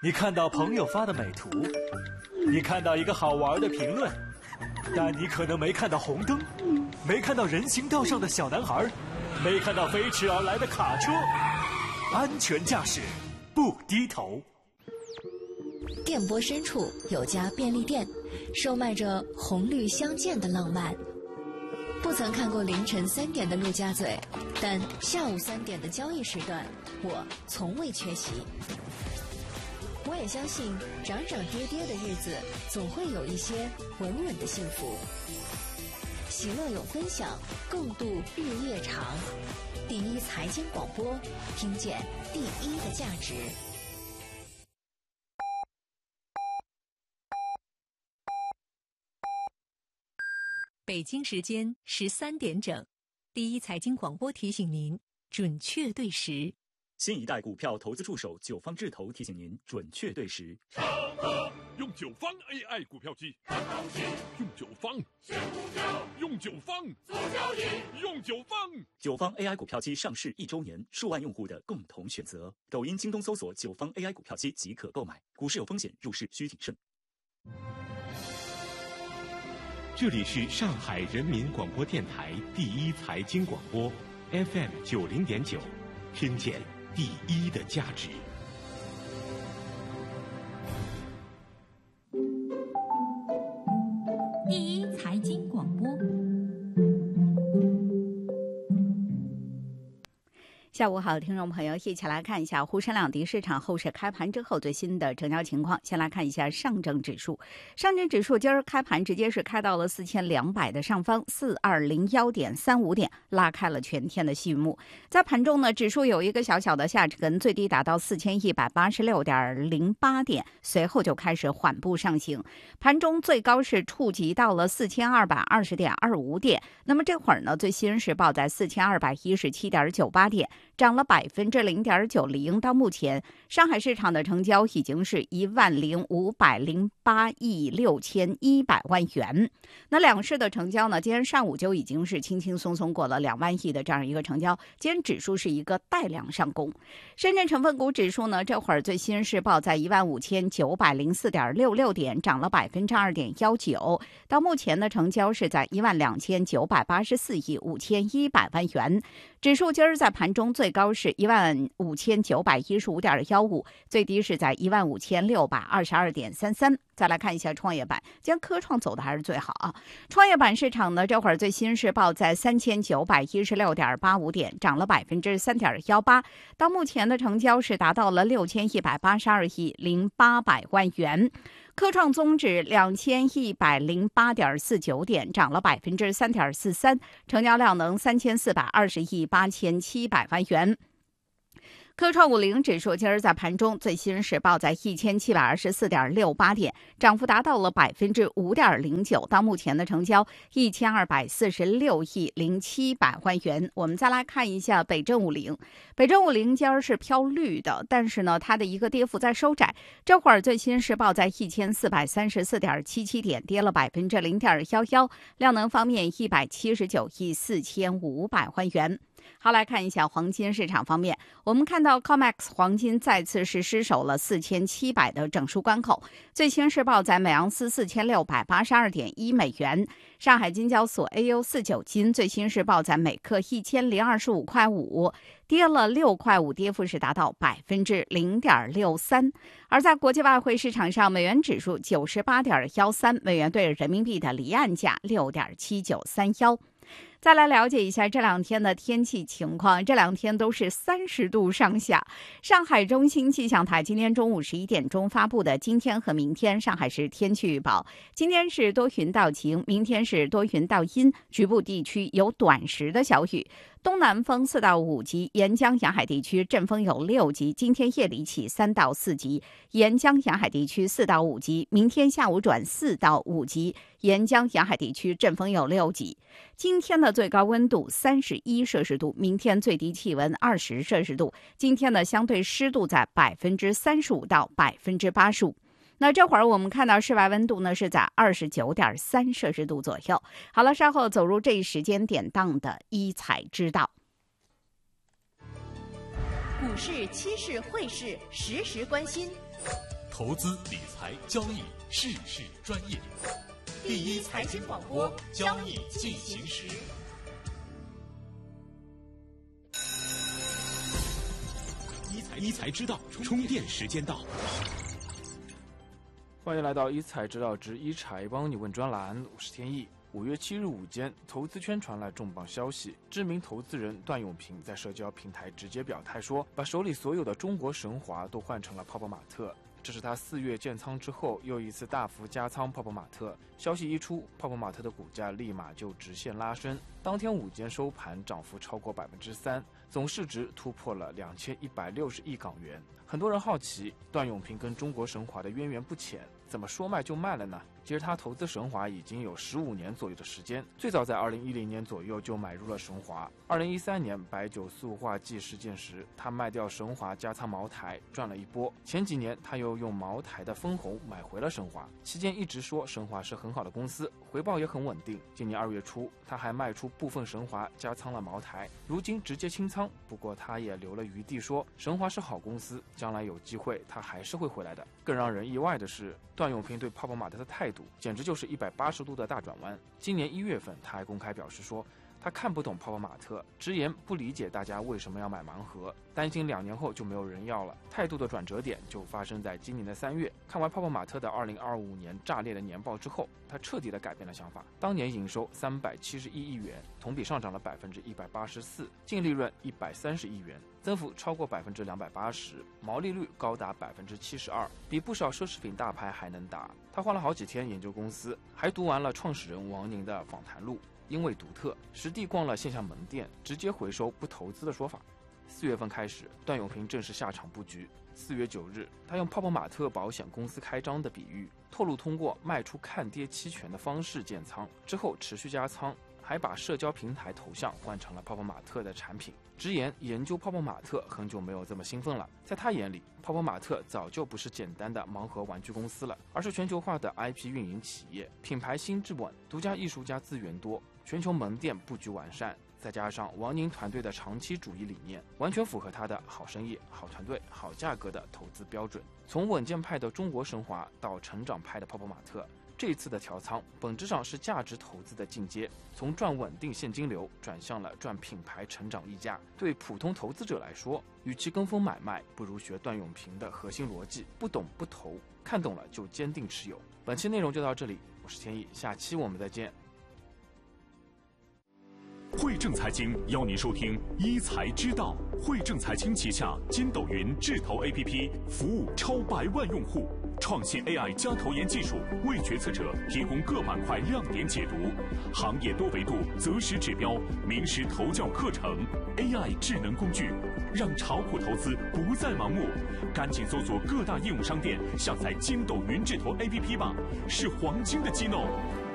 你看到朋友发的美图，你看到一个好玩的评论，但你可能没看到红灯，没看到人行道上的小男孩，没看到飞驰而来的卡车。安全驾驶，不低头。 电波深处有家便利店，售卖着红绿相间的浪漫。不曾看过凌晨3点的陆家嘴，但下午3点的交易时段，我从未缺席。我也相信，涨涨跌跌的日子，总会有一些稳稳的幸福。喜乐有分享，共度日夜长。第一财经广播，听见第一的价值。 北京时间13点整，第一财经广播提醒您准确对时。 新一代股票投资助手九方智投提醒您准确对时。 用九方 AI 股票机，用九方选股票，用九方做交易，用九方。 九方 AI 股票机上市1周年，数万用户的共同选择。抖音、京东搜索九方 AI 股票机即可购买。股市有风险，入市需谨慎。 这里是上海人民广播电台第一财经广播 FM 90.9，听见第一的价值。 第一财经广播。 下午好，听众朋友，一起来看一下沪深两地市场后市开盘之后最新的成交情况。先来看一下上证指数，上证指数今儿开盘直接是开到了4200的上方，4201.35点，拉开了全天的序幕。在盘中呢，指数有一个小小的下沉，最低达到4186.08点，随后就开始缓步上行。盘中最高是触及到了4220.25点，那么这会儿呢，最新是报在4217.98点。涨了0.90%，到目前上海市场的成交已经是10508亿6100万元。那两市的成交呢，今天上午就已经是轻轻松松过了2万亿的这样一个成交，今天指数是一个带量上攻。深圳成分股指数呢，这会儿最新是报在15904.66点，涨了2.19%，到目前的成交是在12984亿5100万元。指数今儿在盘中最高是15915.15，最低是在15622.33。再来看一下创业板，今天科创走的还是最好啊。创业板市场呢，这会儿最新是报在3916.85点，涨了3.18%，到目前的成交是达到了6182亿0800万元。科创综指2108.49点，涨了3.43%，成交量能3420亿8700万元。科创50指数今儿在盘中最新是报在1724.68点，涨幅达到了5.09%，到目前的成交1246亿0700万元。我们再来看一下北证50，北证50今儿是飘绿的，但是呢，它的一个跌幅在收窄，这会儿最新是报在1434.77点，跌了0.11%，量能方面179亿4500万元。好，来看一下黄金市场方面，我们看到 COMEX 黄金再次是失守了4700的整数关口，最新是报在每盎司4682.1美元。上海金交所 AU49 金最新是报在每克1025.5块，跌了6块5，跌幅是达到0.63%。而在国际外汇市场上，美元指数98.13，美元兑人民币的离岸价6.7931。再来了解一下这两天的天气情况，这两天都是30度上下。上海中心气象台今天中午11点钟发布的今天和明天上海市天气预报，今天是多云到晴，明天是多云到阴，局部地区有短时的小雨。东南风4到5级，沿江沿海地区阵风有6级，今天夜里起3到4级，沿江沿海地区4到5级，明天下午转4到5级，沿江沿海地区阵风有6级。今天的最高温度31摄氏度，明天最低气温20摄氏度，今天的相对湿度在35%到85%。那这会儿我们看到室外温度呢是在29.3摄氏度左右。好了，稍后走入这一时间点档的一财知道。 股市、期市、汇市，时时关心。 投资理财交易事事专业，第一财经广播，交易进行时。一财知道，充电时间到。 欢迎来到一财知道之一财帮你问专栏，我是天意。5月7日午间，投资圈传来重磅消息，知名投资人段永平在社交平台直接表态说，把手里所有的中国神华都换成了泡泡玛特。这是他4月建仓之后又一次大幅加仓泡泡玛特。消息一出，泡泡玛特的股价立马就直线拉升，当天午间收盘涨幅超过3%，总市值突破了2160亿港元。很多人好奇，段永平跟中国神华的渊源不浅，怎么说卖就卖了呢？其实他投资神华已经有15年左右的时间，最早在2010年左右就买入了神华。2013年白酒塑化剂事件时，他卖掉神华加仓茅台，赚了一波。前几年他又用茅台的分红买回了神华，期间一直说神华是很好的公司，回报也很稳定。今年2月初，他还卖出部分神华加仓了茅台，如今直接清仓。不过他也留了余地说，神华是好公司，将来有机会他还是会回来的。更让人意外的是，段永平对泡泡玛特的态度简直就是180度的大转弯。今年1月份，他还公开表示说，他看不懂泡泡玛特，直言不理解大家为什么要买盲盒，担心2年后就没有人要了。态度的转折点就发生在今年的3月，看完泡泡玛特的2025年炸裂的年报之后，他彻底的改变了想法。当年营收371亿元，同比上涨了184%，净利润130亿元，增幅超过280%，毛利率高达72%，比不少奢侈品大牌还能打。他花了好几天研究公司，还读完了创始人王宁的访谈录。因为独特，实地逛了线下门店，直接回收不投资的说法。4月份开始，段永平正式下场布局。4月9日，他用泡泡玛特保险公司开张的比喻，透露通过卖出看跌期权的方式建仓，之后持续加仓，还把社交平台头像换成了泡泡玛特的产品。直言研究泡泡玛特很久没有这么兴奋了。在他眼里，泡泡玛特早就不是简单的盲盒玩具公司了，而是全球化的 IP 运营企业，品牌心智稳，独家艺术家资源多，全球门店布局完善，再加上王宁团队的长期主义理念，完全符合他的好生意、好团队、好价格的投资标准。从稳健派的中国神华到成长派的泡泡玛特，这一次的调仓本质上是价值投资的进阶，从赚稳定现金流转向了赚品牌成长溢价。对普通投资者来说，与其跟风买卖，不如学段永平的核心逻辑，不懂不投，看懂了就坚定持有。本期内容就到这里，我是天意，下期我们再见。 汇正财经邀您收听一财知道。汇正财经旗下筋斗云智投 APP 服务超100万用户，创新 AI 加投研技术，为决策者提供各板块亮点解读，行业多维度择时指标，名师投教课程 ，AI 智能工具，让炒股投资不再盲目。赶紧搜索各大应用商店，下载筋斗云智投 APP 吧，是黄金的机弄。